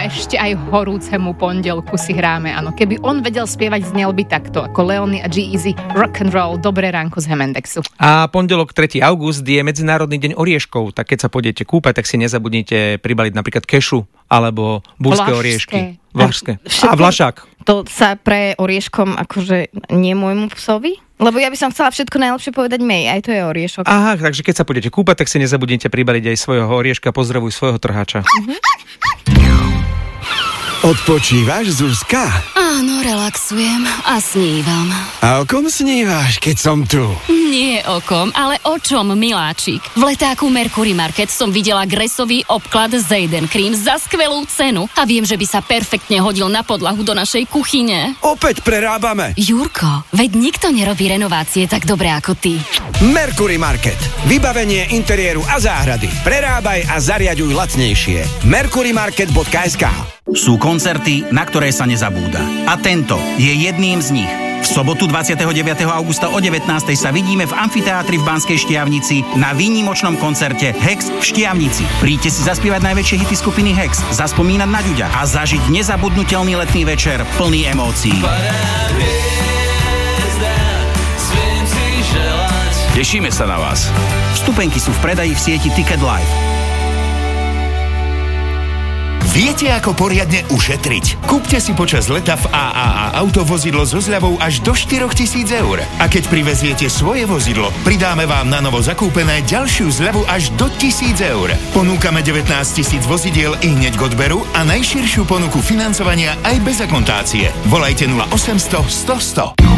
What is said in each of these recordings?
ešte aj horúcemu pondelku si hráme, áno. Keby on vedel spievať, znel by takto, ako Leony a G-Eazy, rock and roll, dobré ránko z Hemendexu. A pondelok 3. august je Medzinárodný deň orieškov, tak keď sa pôjdete kúpať, tak si nezabudnite pribaliť napríklad kešu alebo burské oriešky. Vlašské. A vlašák. To sa pre orieškom akože nie môjmu psovi? Lebo ja by som chcela všetko najlepšie povedať May, aj to je oriešok. Aha, takže keď sa budete kúpať, tak si nezabudnite pribaliť aj svojho orieška, pozdravuj svojho trhača. Odpočívaš, Zuzka? Áno, relaxujem a snívam. A o kom snívaš, keď som tu? Nie o kom, ale o čom, miláčik. V letáku Mercury Market som videla gresový obklad Zayden Cream za skvelú cenu a viem, že by sa perfektne hodil na podlahu do našej kuchyne. Opäť prerábame. Jurko, veď nikto nerobí renovácie tak dobre ako ty. Mercury Market. Vybavenie interiéru a záhrady. Prerábaj a zariaďuj lacnejšie. mercurymarket.sk. Sú koncerty, na ktoré sa nezabúda. A tento je jedným z nich. V sobotu 29. augusta o 19. sa vidíme v amfiteátri v Banskej Štiavnici na výnimočnom koncerte Hex v Štiavnici. Príďte si zaspievať najväčšie hity skupiny Hex, zaspomínať na Ďuďa a zažiť nezabudnutelný letný večer plný emócií. Tešíme sa na vás. Vstupenky sú v predaji v sieti Ticket Live. Viete, ako poriadne ušetriť? Kúpte si počas leta v AAA autovozidlo so zľavou až do 4 000 eur. A keď priveziete svoje vozidlo, pridáme vám na novo zakúpené ďalšiu zľavu až do 1 000 eur. Ponúkame 19 000 vozidiel i hneď k odberu a najširšiu ponuku financovania aj bez akontácie. Volajte 0800 100 100.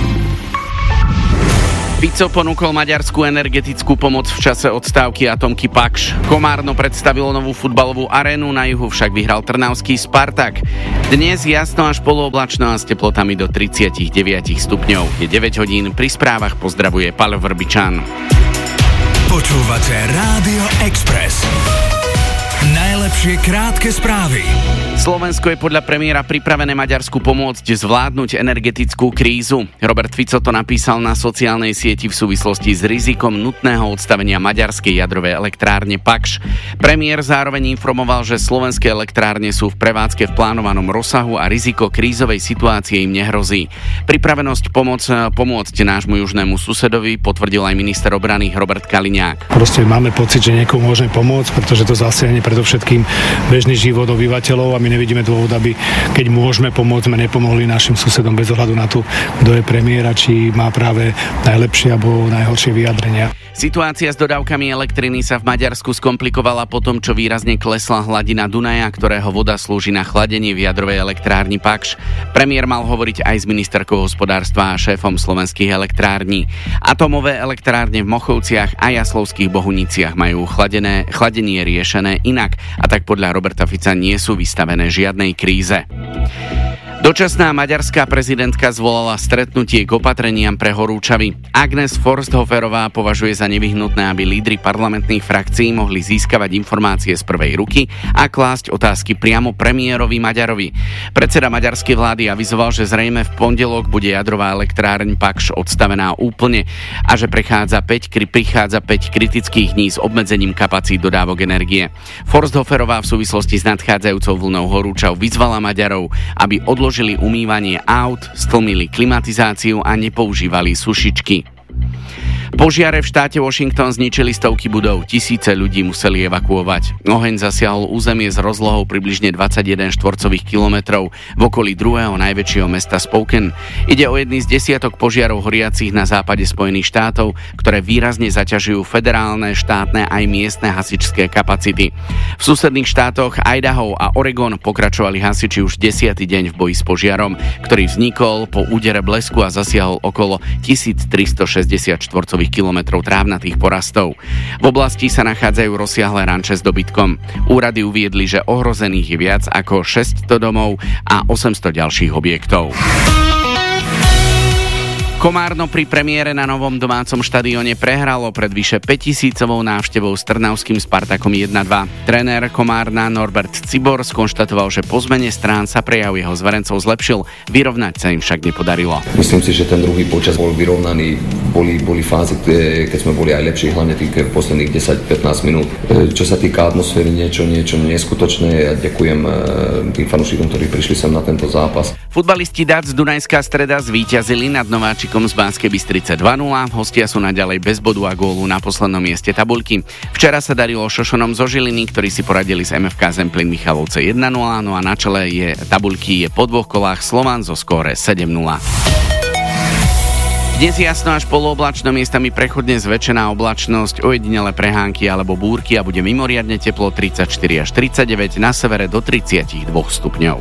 Fico ponúkol maďarskú energetickú pomoc v čase odstávky atomky Pakš. Komárno predstavilo novú futbalovú arénu, na juhu však vyhral trnavský Spartak. Dnes jasno až polooblačno a s teplotami do 39 stupňov. Je 9 hodín, pri správach pozdravuje Paľo Vrbičan. Počúvate Rádio Express. Najlepšie krátke správy. Slovensko je podľa premiéra pripravené Maďarsku pomôcť zvládnuť energetickú krízu. Robert Fico to napísal na sociálnej sieti v súvislosti s rizikom nutného odstavenia maďarskej jadrovej elektrárne Pakš. Premiér zároveň informoval, že slovenské elektrárne sú v prevádzke v plánovanom rozsahu a riziko krízovej situácie im nehrozí. Pripravenosť pomôcť nášmu južnému susedovi potvrdil aj minister obrany Robert Kaliňák. Proste máme pocit, že niekomu môžeme pomôcť, pretože to zasiahne predovšetkým bežný život obyvateľov a my nevidíme dôvod, aby keď môžeme pomôcť, sme nepomohli našim susedom bez ohľadu na to, kto je premiér a či má práve najlepšie alebo najhoršie vyjadrenia. Situácia s dodávkami elektriny sa v Maďarsku skomplikovala po tom, čo výrazne klesla hladina Dunaja, ktorého voda slúži na chladenie v jadrovej elektrárni Pakš. Premiér mal hovoriť aj s ministerkou hospodárstva a šéfom slovenských elektrární. Atomové elektrárne v Mochovciach a Jaslovských Bohuniciach majú chladenie riešené inak a tak podľa Roberta Fica nie sú vystavené žiadnej kríze. Dočasná maďarská prezidentka zvolala stretnutie k opatreniam pre horúčavy. Agnes Forsthoferová považuje za nevyhnutné, aby lídri parlamentných frakcií mohli získavať informácie z prvej ruky a klásť otázky priamo premiérovi Maďarovi. Predseda maďarskej vlády avizoval, že zrejme v pondelok bude jadrová elektráreň Pakš odstavená úplne a že prichádza 5 kritických dní s obmedzením kapacít dodávok energie. Forsthoferová v súvislosti s nadchádzajúcou vlnou horúčav vyzvala Maďarov, aby odložili umývanie aut, stlmili klimatizáciu a nepoužívali sušičky. Požiare v štáte Washington zničili stovky budov, tisíce ľudí museli evakuovať. Oheň zasiahol územie s rozlohou približne 21 štvorcových kilometrov v okolí druhého najväčšieho mesta Spokane. Ide o jedný z desiatok požiarov horiacich na západe Spojených štátov, ktoré výrazne zaťažujú federálne, štátne aj miestne hasičské kapacity. V susedných štátoch Idaho a Oregon pokračovali hasiči už 10. deň v boji s požiarom, ktorý vznikol po údere blesku a zasiahol okolo 1360 štvorcových kilometrov trávnatých porastov. V oblasti sa nachádzajú rozsiahle ranče s dobytkom. Úrady uviedli, že ohrozených je viac ako 600 domov a 800 ďalších objektov. Komárno pri premiére na novom domácom štadióne prehralo pred vyše 5000-ovou návštevou s trnavským Spartakom 1-2. Tréner Komárna Norbert Cibor skonštatoval, že po zmene strán sa prejav jeho zverencov zlepšil, vyrovnať sa im však nepodarilo. Myslím si, že ten druhý počas bol vyrovnaný, boli fázy, keď sme boli aj lepší, hlavne tých posledných 10-15 minút. Čo sa týka atmosféry, niečo neskutočné. Ja ďakujem tým fanúšikom, ktorí prišli sem na tento zápas. Futbalisti DAC Dunajská Streda zvíťazili nad Nováčikom z Banskej Bystrice 2-0. Hostia sú naďalej bez bodu a gólu na poslednom mieste tabuľky. Včera sa darilo Šošonom zo Žiliny, ktorí si poradili s MFK Zemplín Michalovce 1-0, no a na čele tabuľky je po 2 kolách Slovan zo skóre 7-0. Dnes jasno až polooblačno, miestami prechodne zväčšená oblačnosť, ojedinele prehánky alebo búrky a bude mimoriadne teplo 34 až 39, na severe do 32 stupňov.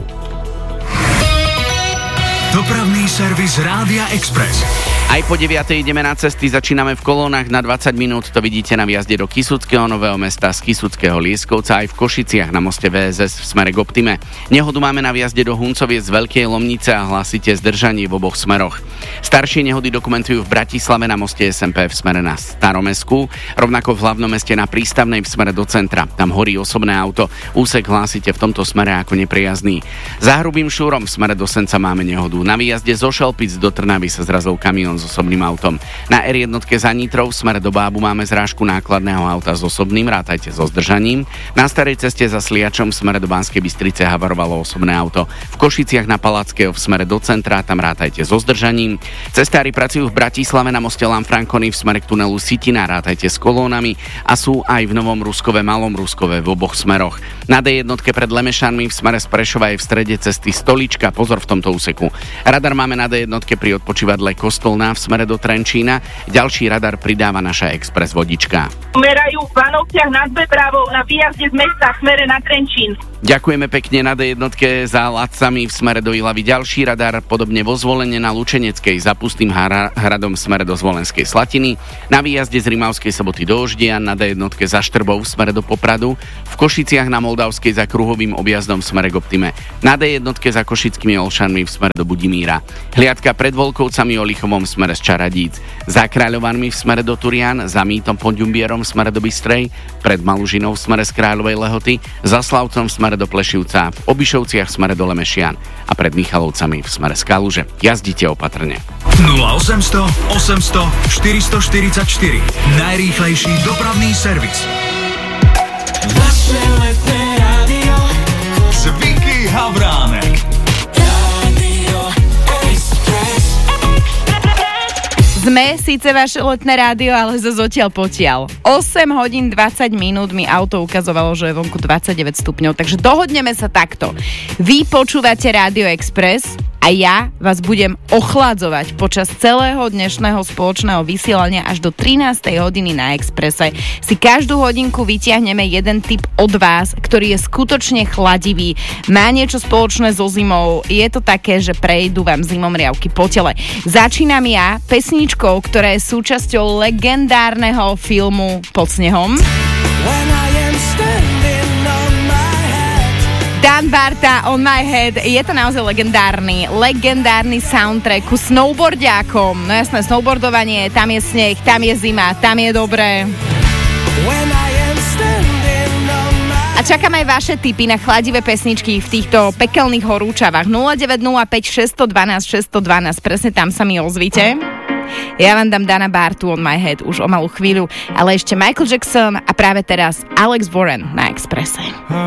Dopravný servis Rádia Express. Aj po 9. ideme na cesty, začíname v kolónach na 20 minút, to vidíte na vjazde do Kysuckého Nového Mesta, z Kysuckého Lieskovca, aj v Košiciach na moste VSS v smere k Optime. Nehodu máme na vjazde do Huncoviec z Veľkej Lomnice a hlásite zdržanie v oboch smeroch. Staršie nehody dokumentujú v Bratislave na moste SMP v smere na Staromestskú, rovnako v hlavnom meste na Prístavnej v smere do centra. Tam horí osobné auto, úsek hlásite v tomto smere ako nepriazný. Za Hrubým Šúrom v smere do Senca máme nehodu. Na výjazde zo Šelpic do Trnavy sa zrazil kamión s osobným autom. Na R1 za Nitrou v smere do Bábu máme zrážku nákladného auta s osobným, rátajte so zdržaním. Na starej ceste za Sliačom v smere do Banskej Bystrice havarovalo osobné auto. V Košiciach na Palackého v smere do centra, tam rátajte so zdržaním. Cestári pracujú v Bratislave na moste Lanfranconi v smere k tunelu Sitina, rátajte s kolónami a sú aj v Novom Ruskove, Malom Ruskove v oboch smeroch. Na D1 pred Lemešanmi v smere z Prešova je v strede cesty Stolička, pozor v tomto úseku. Radar máme na D1 pri odpočívadle Kostolná v smere do Trenčína. Ďalší radar pridáva naša Express vodička. Merajú v Banovciach nad Bebravou na výjazde z mesta v smere na Trenčín. Ďakujeme pekne. Na D1 za Ladcami v smere do Ilavy ďalší radar, podobne vo Zvolene na Lučeneckej za Pustým hradom v smere do Zvolenskej Slatiny, na výjazde z Rimavskej Soboty do Oždia, na D1 za Štrbou v smere do Popradu, v Košiciach na Moldavskej za Kruhovým objazdom v smere k Optime, na D1 za Košickými Olšanmi v smere do Budimíra, hliadka pred Volkovcami Olichovom v smere z Čaradíc, za Kráľovanmi v smere do Turian, za Mítom pod Ďumbierom v smere do Bystrej, pred Malužinou v smere z Kráľovej Lehoty, za Slavcom v smere do Plešivca, v Obišovciach v smere do Lemešian a pred Michalovcami v smere z Kaluže. Jazdite opatrne. 0800 800 444 najrýchlejší dopravný servis. Naše letné rádio s Vicky Havránek. Sme síce vaše letné rádio, ale zatiaľ potiaľ. 8 hodín 20 minút mi auto ukazovalo, že je vonku 29 stupňov, takže dohodneme sa takto. Vy počúvate Rádio Express a ja vás budem ochladzovať počas celého dnešného spoločného vysielania až do 13. hodiny na Expresse. Si každú hodinku vytiahneme jeden tip od vás, ktorý je skutočne chladivý, má niečo spoločné so zimou, je to také, že prejdú vám zimomriavky po tele. Začínam ja pesničkou, ktorá je súčasťou legendárneho filmu Pod snehom. Dan Barta On My Head, je to naozaj legendárny soundtrack ku snowboardiakom. No jasné, snowboardovanie, tam je sneh, tam je zima, tam je dobré. A čakám aj vaše tipy na chladivé pesničky v týchto pekelných horúčavách. 0905 612 612, presne tam sa mi ozvite. Ja vám dám Dana Bartu On My Head už o malú chvíľu, ale ešte Michael Jackson a práve teraz Alex Warren na Expresse.